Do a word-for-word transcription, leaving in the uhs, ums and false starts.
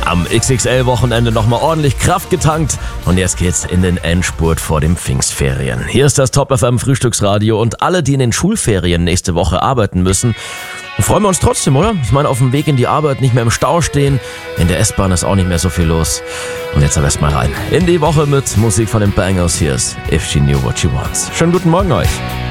Am X X L-Wochenende nochmal ordentlich Kraft getankt und jetzt geht's in den Endspurt vor den Pfingstferien. Hier ist das Top F M Frühstücksradio und alle, die in den Schulferien nächste Woche arbeiten müssen, freuen wir uns trotzdem, oder? Ich meine, auf dem Weg in die Arbeit nicht mehr im Stau stehen, in der S-Bahn ist auch nicht mehr so viel los. Und jetzt am besten mal rein in die Woche mit Musik von den Bangers. Hier ist If She Knew What She Wants. Schönen guten Morgen euch.